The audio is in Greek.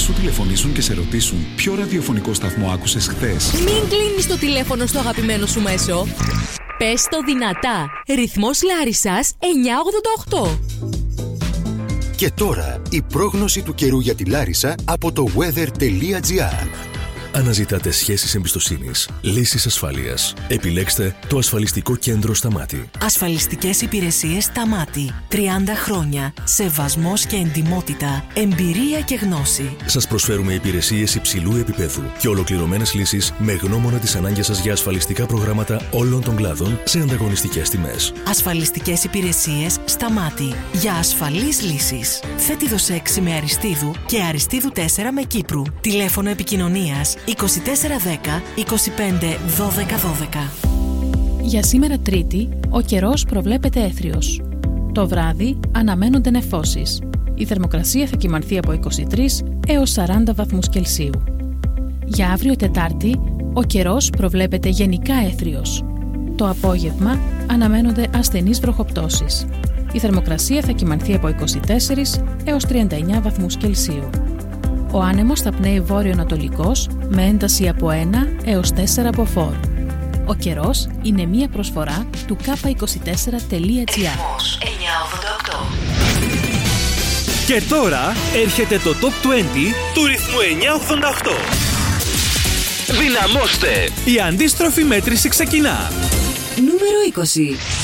σου τηλεφωνήσουν και σε ρωτήσουν ποιο ραδιοφωνικό σταθμό άκουσες χθες? Μην κλείνεις το τηλέφωνο στο αγαπημένο σου μέσο. Πες το δυνατά. Ρυθμός Λάρισσας 988. Και τώρα η πρόγνωση του καιρού για τη Λάρισα από το weather.gr. Αναζητάτε σχέσεις εμπιστοσύνης, λύσεις ασφάλειας. Επιλέξτε το ασφαλιστικό κέντρο Σταμάτη. Ασφαλιστικές υπηρεσίες Σταμάτη. 30 χρόνια. Σεβασμός και εντιμότητα. Εμπειρία και γνώση. Σας προσφέρουμε υπηρεσίες υψηλού επίπεδου και ολοκληρωμένες λύσεις με γνώμονα τις ανάγκες σας για ασφαλιστικά προγράμματα όλων των κλάδων σε ανταγωνιστικές τιμές. Ασφαλιστικές υπηρεσίες Σταμάτη. Για ασφαλείς λύσεις. Θέτιδος 6 με Αριστείδου και Αριστείδου 4 με Κύπρου. Τηλέφωνο επικοινωνίας 2410 25 12 12. Για σήμερα Τρίτη, ο καιρός προβλέπεται έθριος. Το βράδυ αναμένονται νεφώσεις. Η θερμοκρασία θα κυμανθεί από 23 έως 40 βαθμούς Κελσίου. Για αύριο Τετάρτη, ο καιρός προβλέπεται γενικά έθριος. Το απόγευμα αναμένονται ασθενείς βροχοπτώσεις. Η θερμοκρασία θα κυμανθεί από 24 έως 39 βαθμούς Κελσίου. Ο άνεμος θα πνέει βόρειο-ανατολικός με ένταση από 1 έως 4 μποφόρ. Ο καιρός είναι μία προσφορά του k24.gr. Και τώρα έρχεται το Top 20 του ρυθμού 988. Δυναμώστε! Η αντίστροφη μέτρηση ξεκινά. Νούμερο 20.